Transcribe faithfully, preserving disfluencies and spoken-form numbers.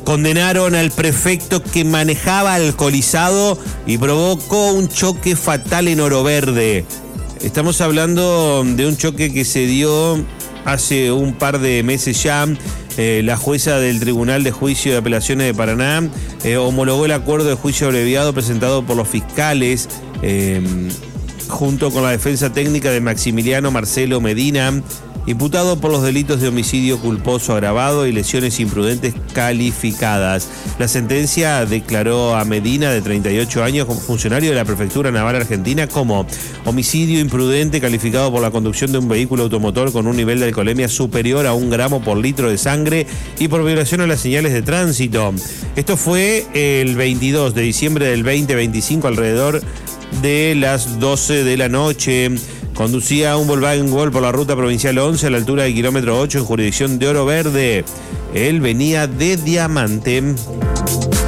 Condenaron al prefecto que manejaba alcoholizado y provocó un choque fatal en Oro Verde. Estamos hablando de un choque que se dio hace un par de meses ya. Eh, la jueza del Tribunal de Juicio de Apelaciones de Paraná eh, homologó el acuerdo de juicio abreviado presentado por los fiscales eh, junto con la defensa técnica de Maximiliano Marcelo Medina, imputado por los delitos de homicidio culposo agravado y lesiones imprudentes calificadas. La sentencia declaró a Medina, de treinta y ocho años, como funcionario de la Prefectura Naval Argentina, como homicidio imprudente calificado por la conducción de un vehículo automotor con un nivel de alcoholemia superior a un gramo por litro de sangre y por violación a las señales de tránsito. Esto fue el veintidós de diciembre del veinte veinticinco, alrededor de las doce de la noche. Conducía un Volkswagen Gol por la ruta provincial once a la altura del kilómetro ocho en jurisdicción de Oro Verde. Él venía de Diamante.